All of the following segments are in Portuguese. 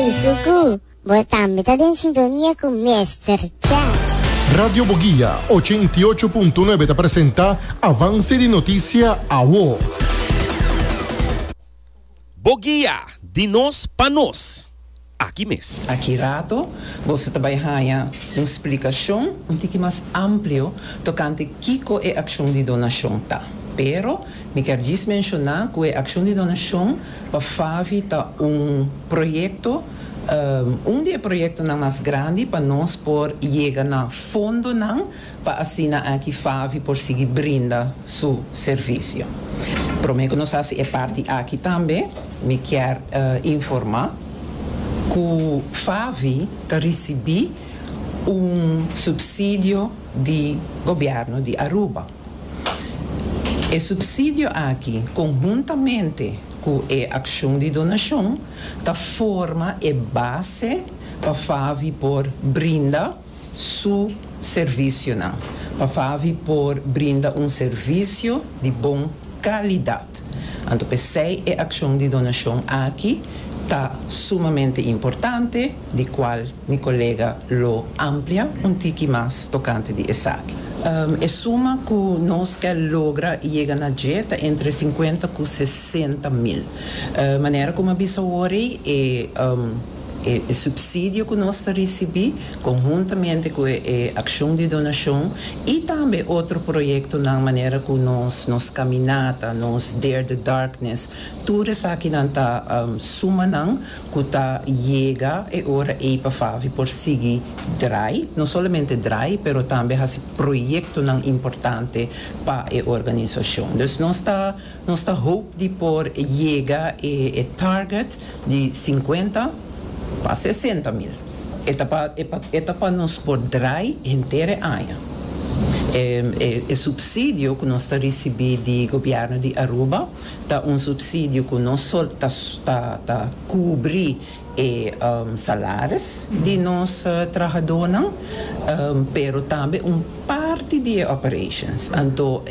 Suku, voltamos em sintonia com Mr. Chat. Radio Boguía 88.9 te presenta Avance de Notícia AWO. Boguía, de nós para nós. Aqui mesmo. Aqui rato, você também ganha uma explicação um pouco mais amplo tocante Kiko é ação de donação tá. Pero, me quer mencionar que a ação de donação para Favi tá projeto dia projeto mais grande para nós por chegar na fundo para assinar aqui Favi por seguir brinda seu serviço. Para mim, nós é parte aqui também, me quer informar que Favi está recebendo subsídio do governo de Aruba. O subsídio aqui, conjuntamente com a ação de donação, da forma e base para Favi por brinda seu serviço não. Para Favi por brinda serviço de boa qualidade. Então, pensei a ação de donação aqui está sumamente importante, de qual meu colega lo amplia pouco mais tocante de essa. É suma que nós quer logra chegar na dieta entre 50 e 60 mil. Maneira como a Bissaori é subsídio que nós recebemos conjuntamente com a ação de donação e também outro projeto na maneira que nós caminhata, nós Dare the Darkness, tudo isso aqui não está suma não que está chega e ora é para Favi por seguir dry, não somente dry, pero também esse projeto não importante para a organização. Então nós está hope de por chega e target de 50 para 60 mil. É para nós por dry inteira ano. O subsídio que nós recebemos do governo de Aruba é subsídio que nós só está cobrir salários de nós trabalhadores, pero também parte de operations. Então,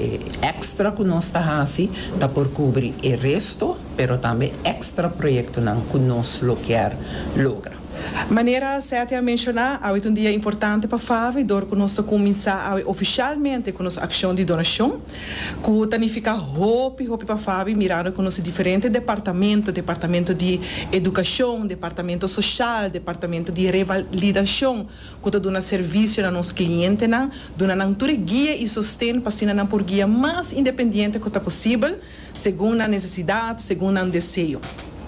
extra que nós está fazendo está por cobrir o resto, pero também extra projeto que nós quer lograr. Maneira certa a mencionar, é dia importante para Favi, que nós começar oficialmente com nossa ação de donação, que tanifica hope para Favi, mirando com nosso diferente departamento de educação, departamento social, departamento de revalidação, que está dando serviço a nossos clientes, dando toda guia e sustento para ser por guia mais independente que está possível, segundo a necessidade, segundo o desejo.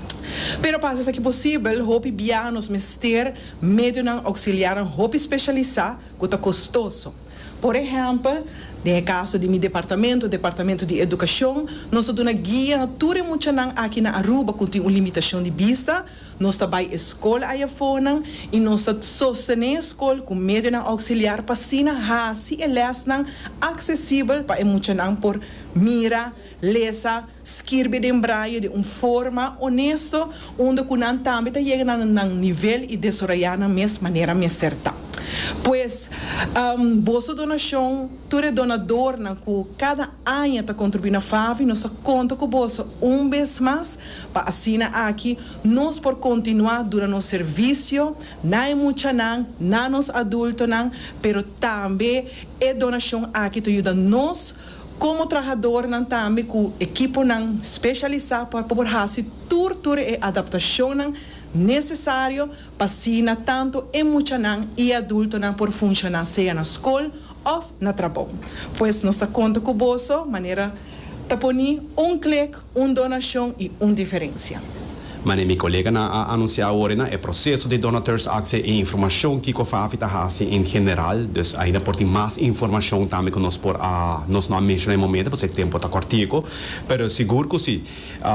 Pero para isso que possível, hope bia nos mester meio de auxiliar hope especializar que é custoso. Por exemplo, no caso de meu departamento de educação, nós damos guia tudo muito aqui na Aruba que tem uma limitação de vista, nós trabalhamos escola aí fora e nós sostenemos a escola com meio de auxiliar para sina se eles não acessível para muito por mira, lesa, escrever em braille de uma forma honesta, onde o nan também está chegando num nível e desenvolver na mesma maneira mais certa. Pois, bolsa donação, todo donador na que cada ano está contribuindo na Favi, nós conta com o bolsa vez mais para assinar aqui, nós por continuar durante o serviço, não muito não nos adultos, pero também é donação aqui que ajuda nós como trabalhador também com equipe especializado para poder fazer tudo e adaptação necessário para sina tanto emocional e adulto por funcionar seja na escola ou na trabalho. Pois nós conta com o bolso, maneira taponi clique, donação e diferença. Mas meu colega anunciou agora o processo de donateurs access e informação que o Favi está em geral, então ainda por ter mais informação também que nós não mencionamos no momento, porque o tempo está curtico, mas seguro que sim,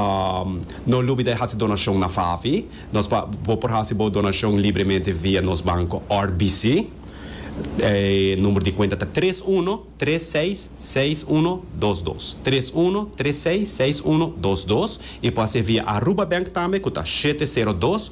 não dúvida fazer donação na Favi, nós podemos fazer donação livremente via nosso banco RBC, número de conta está 31366122 31366122 e pode ser via Aruba Bank também que está 702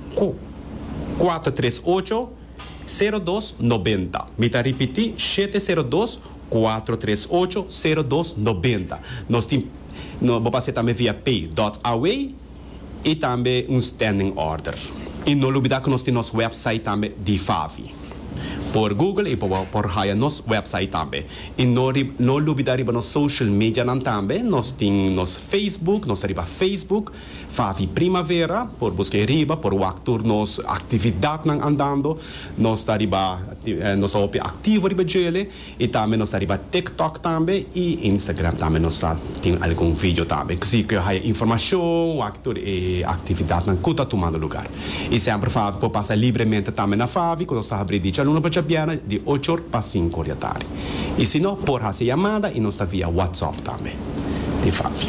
438 0290. Me está repetir 702 438 0290. Nós vamos fazer também via pay.away e também standing order. E não olvidar que nós temos nosso website também de Favi. Por Google e por nosso website também. E não olvidar nos social media também. Nós temos nosso Facebook, nós arriba Facebook, Favi Primavera, por buscar riba, por o actor nos atividade andando, nós arriba nós ativo riba gele e também nós arriba TikTok também e Instagram também nós tem algum vídeo também. Se que há informação, actor e atividade não custa tomando lugar. E sempre Favi pode passar livremente também na Favi, quando nós abrir de aluno para de 8 para 5 da tarde. E se não, por essa chamada e nós está via WhatsApp também. De Favi.